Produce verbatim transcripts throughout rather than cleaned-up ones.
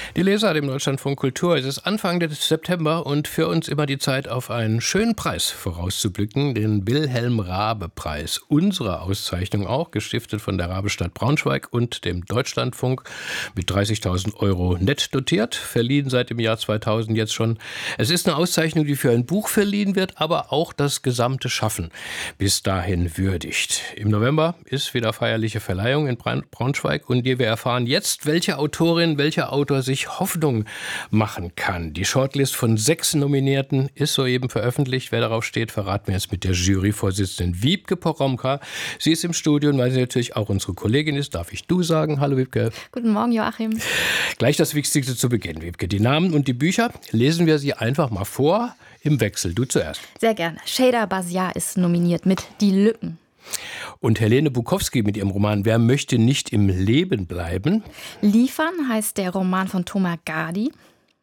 Die Leser dem Deutschlandfunk Kultur. Es ist Anfang des September und für uns immer die Zeit, auf einen schönen Preis vorauszublicken, den Wilhelm-Raabe-Preis. Unsere Auszeichnung auch, gestiftet von der Rabe-Stadt Braunschweig und dem Deutschlandfunk, mit dreißigtausend Euro nett dotiert, verliehen seit dem Jahr zweitausend jetzt schon. Es ist eine Auszeichnung, die für ein Buch verliehen wird, aber auch das gesamte Schaffen bis dahin würdigt. Im November ist wieder feierliche Verleihung in Braunschweig und wir erfahren jetzt, welche Autorin, welcher Autor sich Hoffnung machen kann. Die Shortlist von sechs Nominierten ist soeben veröffentlicht. Wer darauf steht, verraten wir jetzt mit der Juryvorsitzenden Wiebke Poromka. Sie ist im Studio und weil sie natürlich auch unsere Kollegin ist, darf ich du sagen. Hallo Wiebke. Guten Morgen, Joachim. Gleich das Wichtigste zu Beginn, Wiebke. Die Namen und die Bücher, lesen wir sie einfach mal vor im Wechsel. Du zuerst. Sehr gerne. Sheyda Basiar ist nominiert mit Die Lücken. Und Helene Bukowski mit ihrem Roman Wer möchte nicht im Leben bleiben? Liefern heißt der Roman von Thomas Gady.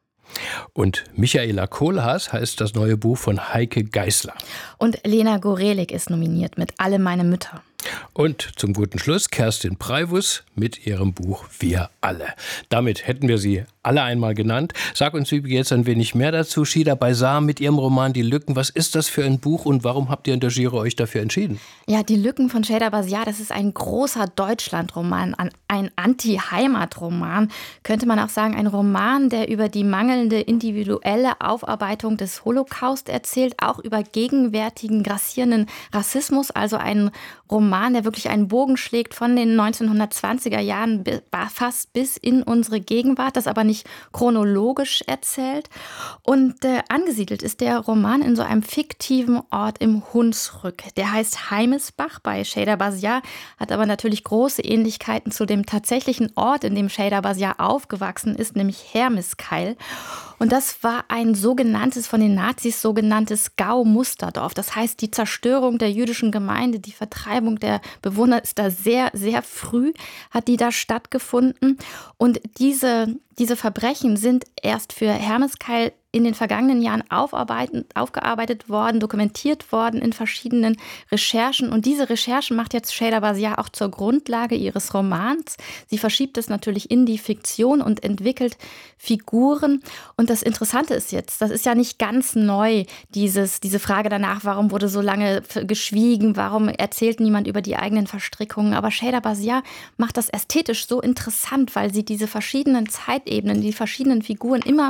Und Michaela Kohlhaas heißt das neue Buch von Heike Geisler. Und Lena Gorelik ist nominiert mit Alle meine Mütter. Und zum guten Schluss Kerstin Preivus mit ihrem Buch Wir alle. Damit hätten wir sie alle einmal genannt. Sag uns Wiebke jetzt ein wenig mehr dazu. Sheyda Basiar mit ihrem Roman Die Lücken. Was ist das für ein Buch und warum habt ihr in der Jury euch dafür entschieden? Ja, Die Lücken von Sheyda Basiar, das ist ein großer Deutschlandroman, ein Anti-Heimat-Roman. Könnte man auch sagen, ein Roman, der über die mangelnde individuelle Aufarbeitung des Holocaust erzählt, auch über gegenwärtigen grassierenden Rassismus, also ein Roman, der wirklich einen Bogen schlägt von den neunzehnhundertzwanziger Jahren fast bis in unsere Gegenwart, das aber nicht chronologisch erzählt. Und äh, angesiedelt ist der Roman in so einem fiktiven Ort im Hunsrück. Der heißt Heimesbach bei Sheyda Basiar, hat aber natürlich große Ähnlichkeiten zu dem tatsächlichen Ort, in dem Sheyda Basiar aufgewachsen ist, nämlich Hermeskeil. Und das war ein sogenanntes, von den Nazis sogenanntes Gau-Musterdorf. Das heißt, die Zerstörung der jüdischen Gemeinde, die Vertreibung der Bewohner ist da sehr, sehr früh, hat die da stattgefunden. Und diese, diese Verbrechen sind erst für Hermeskeil in den vergangenen Jahren aufgearbeitet worden, dokumentiert worden in verschiedenen Recherchen. Und diese Recherchen macht jetzt Sheyda Basiar auch zur Grundlage ihres Romans. Sie verschiebt es natürlich in die Fiktion und entwickelt Figuren. Und das Interessante ist jetzt, das ist ja nicht ganz neu, dieses, diese Frage danach, warum wurde so lange geschwiegen, warum erzählt niemand über die eigenen Verstrickungen. Aber Sheyda Basiar macht das ästhetisch so interessant, weil sie diese verschiedenen Zeitebenen, die verschiedenen Figuren immer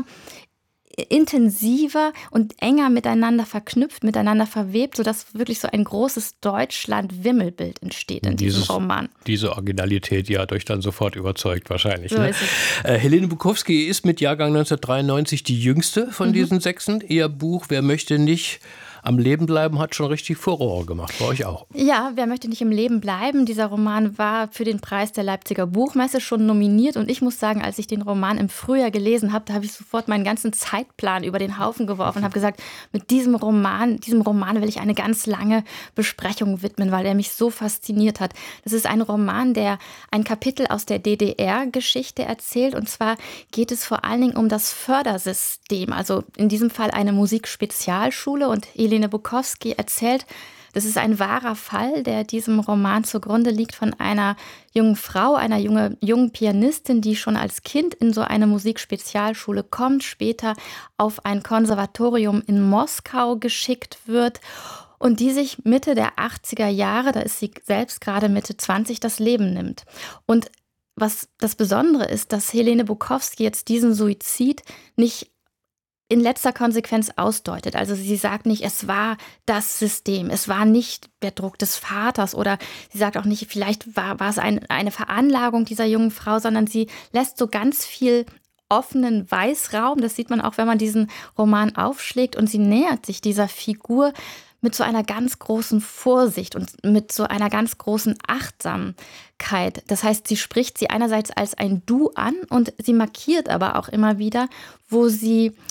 intensiver und enger miteinander verknüpft, miteinander verwebt, sodass wirklich so ein großes Deutschland-Wimmelbild entsteht in Dieses, diesem Roman. Diese Originalität, die hat euch dann sofort überzeugt wahrscheinlich. So Ne? ist es. Äh, Helene Bukowski ist mit Jahrgang neunzehnhundertdreiundneunzig die jüngste von mhm. diesen Sechsen. Ihr Buch Wer möchte nicht am Leben bleiben hat schon richtig Furore gemacht, bei euch auch. Ja, Wer möchte nicht im Leben bleiben? Dieser Roman war für den Preis der Leipziger Buchmesse schon nominiert und ich muss sagen, als ich den Roman im Frühjahr gelesen habe, da habe ich sofort meinen ganzen Zeitplan über den Haufen geworfen und habe gesagt, mit diesem Roman, diesem Roman will ich eine ganz lange Besprechung widmen, weil er mich so fasziniert hat. Das ist ein Roman, der ein Kapitel aus der D D R-Geschichte erzählt und zwar geht es vor allen Dingen um das Fördersystem, also in diesem Fall eine Musikspezialschule und Helene Bukowski erzählt, das ist ein wahrer Fall, der diesem Roman zugrunde liegt, von einer jungen Frau, einer junge, jungen Pianistin, die schon als Kind in so eine Musikspezialschule kommt, später auf ein Konservatorium in Moskau geschickt wird und die sich Mitte der achtziger Jahre, da ist sie selbst gerade Mitte zwanzig, das Leben nimmt. Und was das Besondere ist, dass Helene Bukowski jetzt diesen Suizid nicht in letzter Konsequenz ausdeutet. Also sie sagt nicht, es war das System, es war nicht der Druck des Vaters oder sie sagt auch nicht, vielleicht war, war es ein, eine Veranlagung dieser jungen Frau, sondern sie lässt so ganz viel offenen Weißraum. Das sieht man auch, wenn man diesen Roman aufschlägt und sie nähert sich dieser Figur mit so einer ganz großen Vorsicht und mit so einer ganz großen Achtsamkeit. Das heißt, sie spricht sie einerseits als ein Du an und sie markiert aber auch immer wieder, wo sie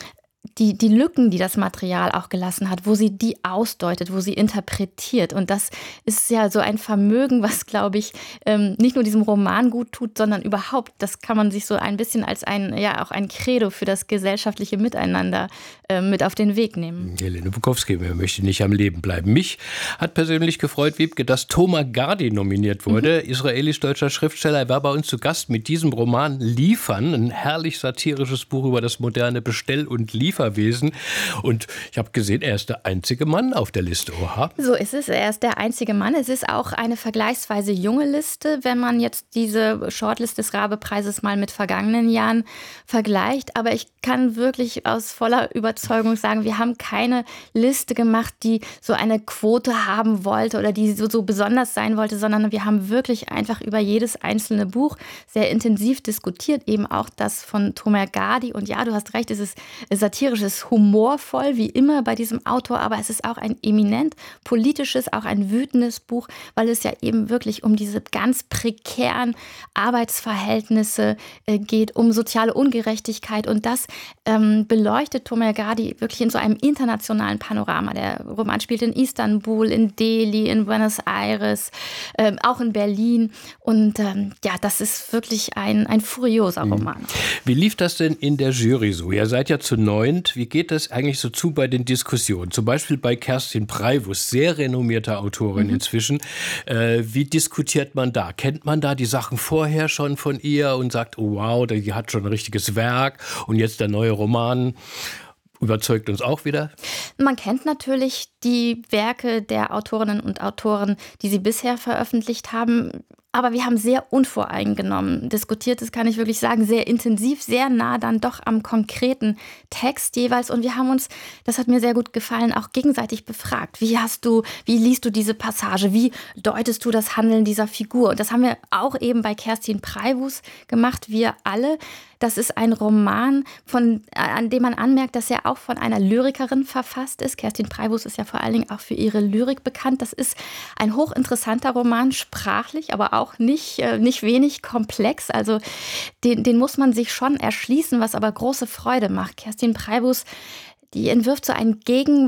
die, die Lücken, die das Material auch gelassen hat, wo sie die ausdeutet, wo sie interpretiert. Und das ist ja so ein Vermögen, was, glaube ich, ähm, nicht nur diesem Roman gut tut, sondern überhaupt, das kann man sich so ein bisschen als ein, ja, auch ein Credo für das gesellschaftliche Miteinander äh, mit auf den Weg nehmen. Helene Bukowski, wer möchte nicht am Leben bleiben? Mich hat persönlich gefreut, Wiebke, dass Toma Gardi nominiert wurde, mhm. israelisch-deutscher Schriftsteller. Er war bei uns zu Gast mit diesem Roman Liefern, ein herrlich satirisches Buch über das moderne Bestell- und Lieferwesen. Und ich habe gesehen, er ist der einzige Mann auf der Liste. Oha. So ist es. Er ist der einzige Mann. Es ist auch eine vergleichsweise junge Liste, wenn man jetzt diese Shortlist des Rabe-Preises mal mit vergangenen Jahren vergleicht. Aber ich kann wirklich aus voller Überzeugung sagen, wir haben keine Liste gemacht, die so eine Quote haben wollte oder die so, so besonders sein wollte, sondern wir haben wirklich einfach über jedes einzelne Buch sehr intensiv diskutiert. Eben auch das von Toma Gardi. Und ja, du hast recht, es ist satirisch, es ist humorvoll, wie immer bei diesem Autor, aber es ist auch ein eminent politisches, auch ein wütendes Buch, weil es ja eben wirklich um diese ganz prekären Arbeitsverhältnisse äh, geht, um soziale Ungerechtigkeit. Und das ähm, beleuchtet Toma Gardi wirklich in so einem internationalen Panorama. Der Roman spielt in Istanbul, in Delhi, in Buenos Aires, äh, auch in Berlin. Und ähm, ja, das ist wirklich ein, ein furioser Roman. Wie lief das denn in der Jury so? Ihr seid ja zu neunt. Wie geht das eigentlich so zu bei den Diskussionen? Zum Beispiel bei Kerstin Preivus, sehr renommierte Autorin mhm. inzwischen. Äh, wie diskutiert man da? Kennt man da die Sachen vorher schon von ihr und sagt, oh wow, die hat schon ein richtiges Werk und jetzt der neue Roman überzeugt uns auch wieder? Man kennt natürlich die Werke der Autorinnen und Autoren, die sie bisher veröffentlicht haben. Aber wir haben sehr unvoreingenommen diskutiert, das kann ich wirklich sagen, sehr intensiv, sehr nah dann doch am konkreten Text jeweils. Und wir haben uns, das hat mir sehr gut gefallen, auch gegenseitig befragt. Wie hast du, wie liest du diese Passage? Wie deutest du das Handeln dieser Figur? Und das haben wir auch eben bei Kerstin Preivus gemacht, wir alle. Das ist ein Roman, von, an dem man anmerkt, dass er auch von einer Lyrikerin verfasst ist. Kerstin Preivus ist ja vor allen Dingen auch für ihre Lyrik bekannt. Das ist ein hochinteressanter Roman, sprachlich, aber auch nicht, äh, nicht wenig komplex. Also den, den muss man sich schon erschließen, was aber große Freude macht. Kerstin Preivus, die entwirft so ein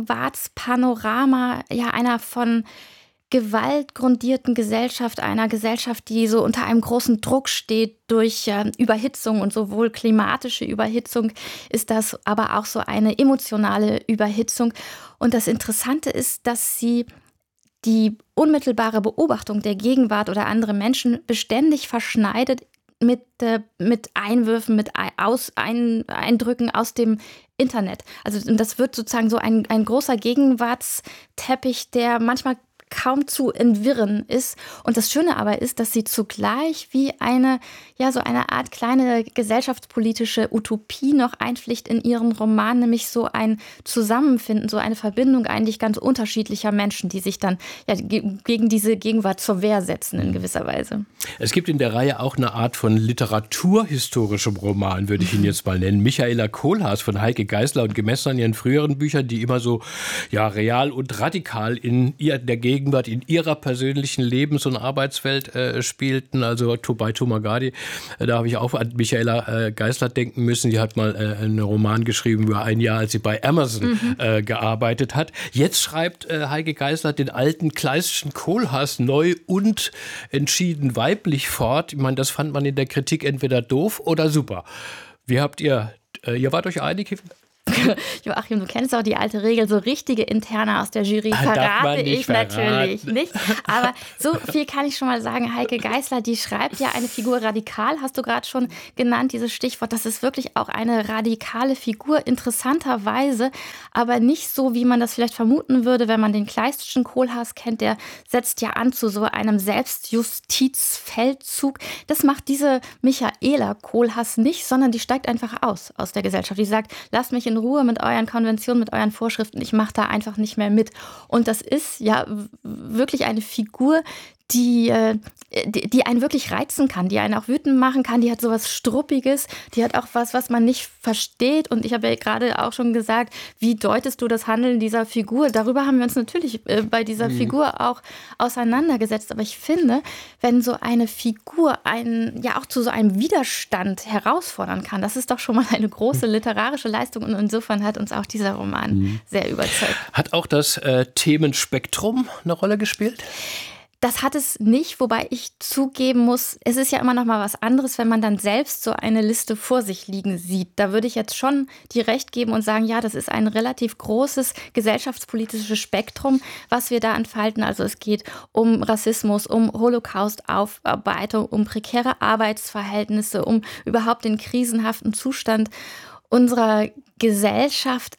Gegenwartspanorama, ja, einer von gewaltgrundierten Gesellschaft, einer Gesellschaft, die so unter einem großen Druck steht durch äh, Überhitzung, und sowohl klimatische Überhitzung ist das, aber auch so eine emotionale Überhitzung. Und das Interessante ist, dass sie die unmittelbare Beobachtung der Gegenwart oder andere Menschen beständig verschneidet mit, äh, mit Einwürfen, mit aus, ein, Eindrücken aus dem Internet. Also das wird sozusagen so ein, ein großer Gegenwartsteppich, der manchmal kaum zu entwirren ist. Und das Schöne aber ist, dass sie zugleich wie eine, ja, so eine Art kleine gesellschaftspolitische Utopie noch einpflicht in ihren Roman, nämlich so ein Zusammenfinden, so eine Verbindung eigentlich ganz unterschiedlicher Menschen, die sich dann ja, gegen diese Gegenwart zur Wehr setzen in gewisser Weise. Es gibt in der Reihe auch eine Art von literaturhistorischem Roman, würde ich ihn jetzt mal nennen. Michaela Kohlhaas von Heike Geisler und gemessen an ihren früheren Büchern, die immer so ja, real und radikal in ihr, der Gegenwart Gegenwart in ihrer persönlichen Lebens- und Arbeitswelt äh, spielten, also bei Toma Gardi, äh, da habe ich auch an Michaela äh, Geisler denken müssen. Die hat mal äh, einen Roman geschrieben über ein Jahr, als sie bei Amazon mhm. äh, gearbeitet hat. Jetzt schreibt äh, Heike Geisler den alten Kleistschen Kohlhaas neu und entschieden weiblich fort. Ich meine, das fand man in der Kritik entweder doof oder super. Wie habt ihr, äh, ihr wart euch einig? Joachim, du kennst auch die alte Regel, so richtige Interne aus der Jury verrate ich verraten. Natürlich nicht. Aber so viel kann ich schon mal sagen, Heike Geisler, die schreibt ja eine Figur radikal, hast du gerade schon genannt, dieses Stichwort. Das ist wirklich auch eine radikale Figur, interessanterweise, aber nicht so, wie man das vielleicht vermuten würde, wenn man den Kleistschen Kohlhaas kennt, der setzt ja an zu so einem Selbstjustizfeldzug. Das macht diese Michaela Kohlhaas nicht, sondern die steigt einfach aus, aus der Gesellschaft. Die sagt, lasst mich in Ruhe mit euren Konventionen, mit euren Vorschriften. Ich mache da einfach nicht mehr mit. Und das ist ja wirklich eine Figur, die, die, die einen wirklich reizen kann, die einen auch wütend machen kann. Die hat sowas Struppiges, die hat auch was, was man nicht versteht. Und ich habe ja gerade auch schon gesagt, wie deutest du das Handeln dieser Figur? Darüber haben wir uns natürlich bei dieser mhm. Figur auch auseinandergesetzt. Aber ich finde, wenn so eine Figur einen ja auch zu so einem Widerstand herausfordern kann, das ist doch schon mal eine große literarische Leistung. Und insofern hat uns auch dieser Roman mhm. sehr überzeugt. Hat auch das äh, Themenspektrum eine Rolle gespielt? Das hat es nicht, wobei ich zugeben muss, es ist ja immer noch mal was anderes, wenn man dann selbst so eine Liste vor sich liegen sieht. Da würde ich jetzt schon dir recht geben und sagen, ja, das ist ein relativ großes gesellschaftspolitisches Spektrum, was wir da entfalten. Also es geht um Rassismus, um Holocaust-Aufarbeitung, um prekäre Arbeitsverhältnisse, um überhaupt den krisenhaften Zustand unserer Gesellschaft.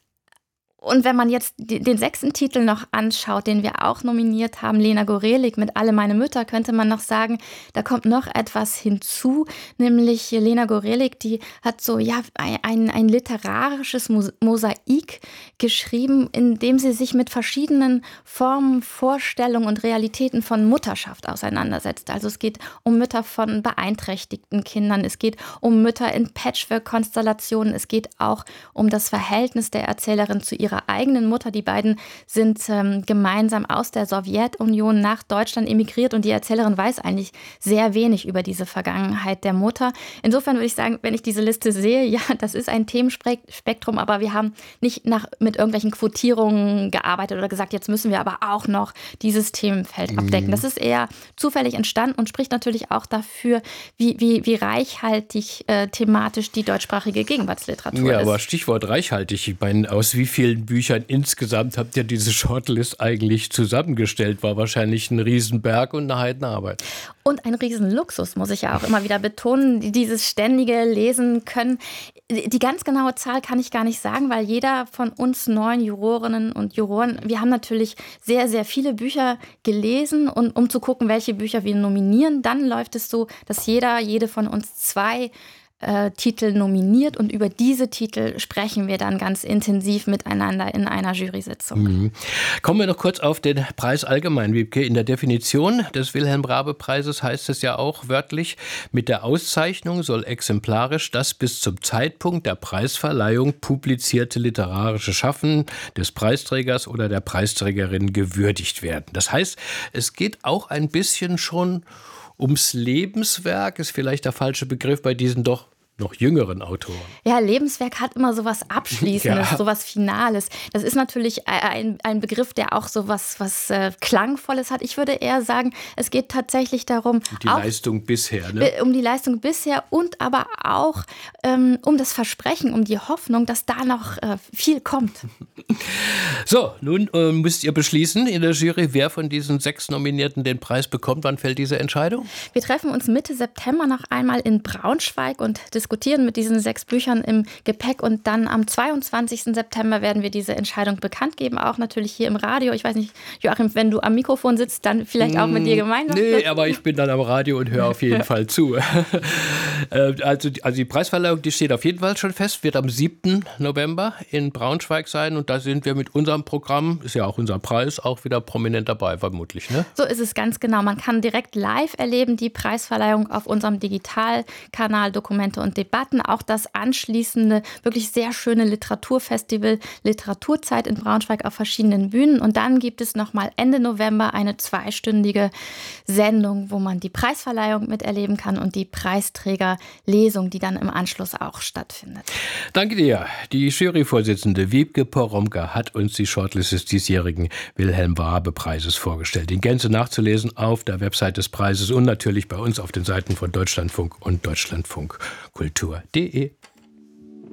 Und wenn man jetzt den sechsten Titel noch anschaut, den wir auch nominiert haben, Lena Gorelik mit Alle meine Mütter, könnte man noch sagen, da kommt noch etwas hinzu, nämlich Lena Gorelik, die hat so ja ein, ein literarisches Mosaik geschrieben, in dem sie sich mit verschiedenen Formen, Vorstellungen und Realitäten von Mutterschaft auseinandersetzt. Also es geht um Mütter von beeinträchtigten Kindern, es geht um Mütter in Patchwork-Konstellationen, es geht auch um das Verhältnis der Erzählerin zu ihrer ihrer eigenen Mutter. Die beiden sind ähm, gemeinsam aus der Sowjetunion nach Deutschland emigriert und die Erzählerin weiß eigentlich sehr wenig über diese Vergangenheit der Mutter. Insofern würde ich sagen, wenn ich diese Liste sehe, ja, das ist ein Themenspektrum, aber wir haben nicht nach, mit irgendwelchen Quotierungen gearbeitet oder gesagt, jetzt müssen wir aber auch noch dieses Themenfeld abdecken. Das ist eher zufällig entstanden und spricht natürlich auch dafür, wie, wie, wie reichhaltig äh, thematisch die deutschsprachige Gegenwartsliteratur ja, ist. Ja, aber Stichwort reichhaltig. Ich meine, aus wie vielen Büchern insgesamt habt ihr diese Shortlist eigentlich zusammengestellt? War wahrscheinlich ein Riesenberg und eine Heidenarbeit. Und ein Riesenluxus, muss ich ja auch immer wieder betonen, dieses ständige Lesen können. Die ganz genaue Zahl kann ich gar nicht sagen, weil jeder von uns neun Jurorinnen und Juroren, wir haben natürlich sehr, sehr viele Bücher gelesen und um zu gucken, welche Bücher wir nominieren, dann läuft es so, dass jeder, jede von uns zwei Äh, Titel nominiert und über diese Titel sprechen wir dann ganz intensiv miteinander in einer Jury-Sitzung. Mhm. Kommen wir noch kurz auf den Preis allgemein, Wiebke. In der Definition des Wilhelm-Raabe-Preises heißt es ja auch wörtlich, mit der Auszeichnung soll exemplarisch das bis zum Zeitpunkt der Preisverleihung publizierte literarische Schaffen des Preisträgers oder der Preisträgerin gewürdigt werden. Das heißt, es geht auch ein bisschen schon ums Lebenswerk, ist vielleicht der falsche Begriff bei diesen doch noch jüngeren Autoren. Ja, Lebenswerk hat immer so was Abschließendes, ja. so was Finales. Das ist natürlich ein, ein Begriff, der auch so was, was äh, Klangvolles hat. Ich würde eher sagen, es geht tatsächlich darum, um die auch, Leistung bisher, ne? Um die Leistung bisher und aber auch ähm, um das Versprechen, um die Hoffnung, dass da noch äh, viel kommt. So, nun äh, müsst ihr beschließen in der Jury, wer von diesen sechs Nominierten den Preis bekommt. Wann fällt diese Entscheidung? Wir treffen uns Mitte September noch einmal in Braunschweig und diskutieren mit diesen sechs Büchern im Gepäck und dann am zweiundzwanzigsten September werden wir diese Entscheidung bekannt geben, auch natürlich hier im Radio. Ich weiß nicht, Joachim, wenn du am Mikrofon sitzt, dann vielleicht auch mit dir gemeinsam. Nee, aber ich bin dann am Radio und höre auf jeden Fall zu. also, also die Preisverleihung, die steht auf jeden Fall schon fest, wird am siebten November in Braunschweig sein und da sind wir mit unserem Programm, ist ja auch unser Preis, auch wieder prominent dabei vermutlich, ne? So ist es ganz genau. Man kann direkt live erleben, die Preisverleihung auf unserem Digitalkanal Dokumente und Debatten, auch das anschließende, wirklich sehr schöne Literaturfestival Literaturzeit in Braunschweig auf verschiedenen Bühnen. Und dann gibt es nochmal Ende November eine zweistündige Sendung, wo man die Preisverleihung miterleben kann und die Preisträgerlesung, die dann im Anschluss auch stattfindet. Danke dir. Die Juryvorsitzende Wiebke Poromka hat uns die Shortlist des diesjährigen Wilhelm-Raabe-Preises vorgestellt. In Gänze nachzulesen auf der Website des Preises und natürlich bei uns auf den Seiten von Deutschlandfunk und Deutschlandfunk Kultur punkt de.